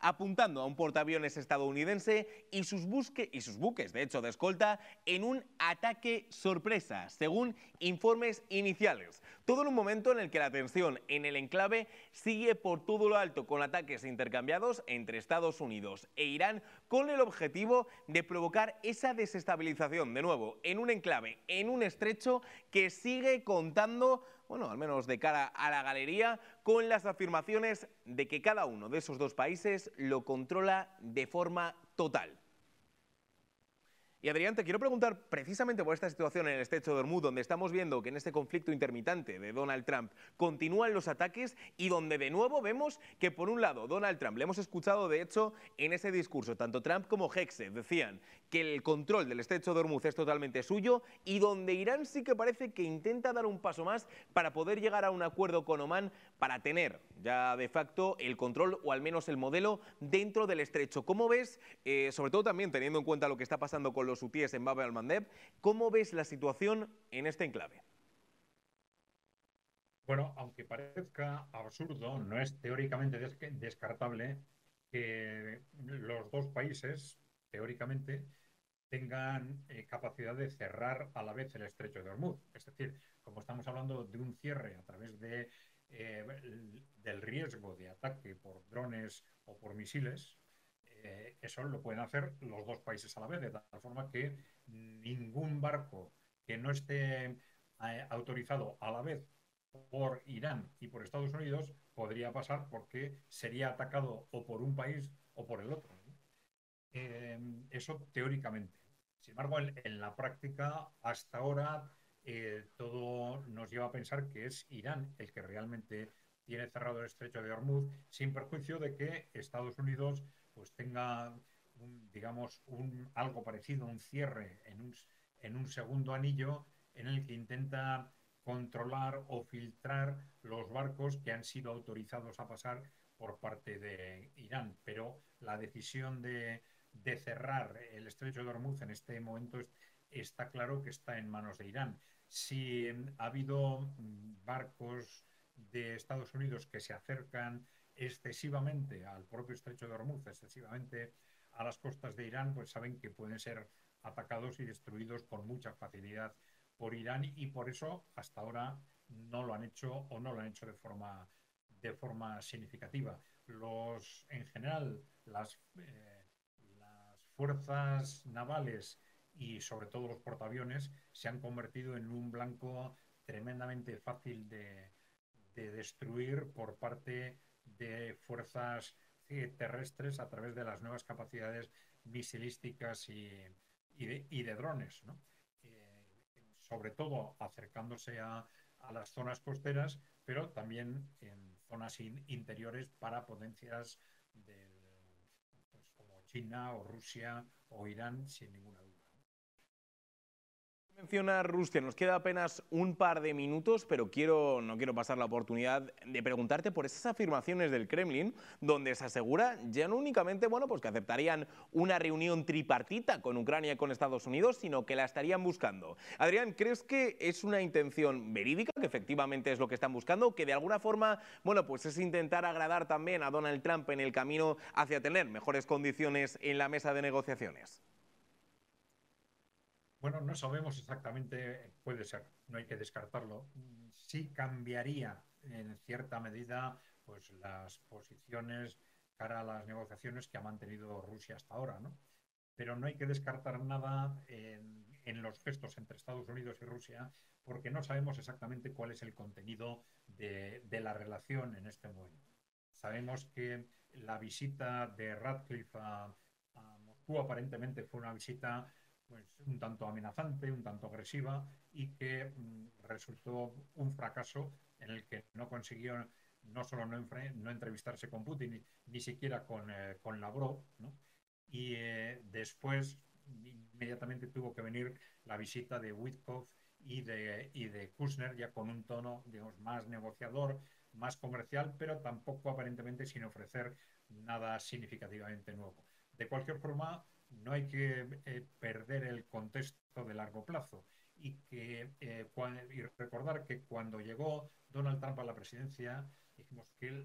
apuntando a un portaaviones estadounidense y sus buques, de hecho, de escolta, en un ataque sorpresa, según informes iniciales. Todo en un momento en el que la tensión en el enclave sigue por todo lo alto, con ataques intercambiados entre Estados Unidos e Irán, con el objetivo de provocar esa desestabilización, de nuevo, en un enclave, en un estrecho que sigue contando, bueno, al menos de cara a la galería, con las afirmaciones de que cada uno de esos dos países lo controla de forma total. Y Adrián, te quiero preguntar precisamente por esta situación en el estrecho de Hormuz, donde estamos viendo que en este conflicto intermitente de Donald Trump continúan los ataques y donde de nuevo vemos que por un lado Donald Trump, le hemos escuchado de hecho en ese discurso, tanto Trump como Hegseth decían que el control del estrecho de Hormuz es totalmente suyo, y donde Irán sí que parece que intenta dar un paso más para poder llegar a un acuerdo con Omán para tener ya de facto el control o al menos el modelo dentro del estrecho. ¿Cómo ves, sobre todo también teniendo en cuenta lo que está pasando con los hutíes en Bab el-Mandeb, cómo ves la situación en este enclave? Bueno, aunque parezca absurdo, no es teóricamente descartable que los dos países, teóricamente, tengan capacidad de cerrar a la vez el estrecho de Hormuz. Es decir, como estamos hablando de un cierre a través del riesgo de ataque por drones o por misiles, eso lo pueden hacer los dos países a la vez, de tal forma que ningún barco que no esté autorizado a la vez por Irán y por Estados Unidos podría pasar, porque sería atacado o por un país o por el otro, ¿no? Eso teóricamente. Sin embargo, en la práctica, hasta ahora, todo nos lleva a pensar que es Irán el que realmente tiene cerrado el estrecho de Hormuz, sin perjuicio de que Estados Unidos pues tenga digamos, algo parecido, un cierre en un segundo anillo en el que intenta controlar o filtrar los barcos que han sido autorizados a pasar por parte de Irán. Pero la decisión de cerrar el estrecho de Hormuz en este momento está claro que está en manos de Irán. Si ha habido barcos de Estados Unidos que se acercan excesivamente al propio estrecho de Hormuz, excesivamente a las costas de Irán, pues saben que pueden ser atacados y destruidos con mucha facilidad por Irán, y por eso hasta ahora no lo han hecho, o no lo han hecho de forma significativa. En general, las fuerzas navales y sobre todo los portaaviones se han convertido en un blanco tremendamente fácil de destruir por parte de fuerzas terrestres a través de las nuevas capacidades misilísticas y de drones, ¿no? Sobre todo acercándose a las zonas costeras, pero también en zonas interiores para potencias pues, como China o Rusia o Irán, sin ninguna duda. Menciona Rusia, nos queda apenas un par de minutos, pero no quiero pasar la oportunidad de preguntarte por esas afirmaciones del Kremlin, donde se asegura ya no únicamente, bueno, pues que aceptarían una reunión tripartita con Ucrania y con Estados Unidos, sino que la estarían buscando. Adrián, ¿crees que es una intención verídica, que efectivamente es lo que están buscando, que de alguna forma, bueno, pues es intentar agradar también a Donald Trump en el camino hacia tener mejores condiciones en la mesa de negociaciones? Bueno, no sabemos exactamente, puede ser, no hay que descartarlo. Sí cambiaría en cierta medida pues las posiciones cara a las negociaciones que ha mantenido Rusia hasta ahora, ¿no? Pero no hay que descartar nada en los gestos entre Estados Unidos y Rusia, porque no sabemos exactamente cuál es el contenido de la relación en este momento. Sabemos que la visita de Radcliffe a Moscú aparentemente fue una visita pues, un tanto amenazante, un tanto agresiva, y que resultó un fracaso en el que no consiguió no solo no entrevistarse con Putin, ni siquiera con Lavrov, ¿no? Y después inmediatamente tuvo que venir la visita de Witkoff y de Kushner, ya con un tono, digamos, más negociador, más comercial, pero tampoco aparentemente sin ofrecer nada significativamente nuevo. De cualquier forma, no hay que perder el contexto de largo plazo, y recordar que cuando llegó Donald Trump a la presidencia, dijimos que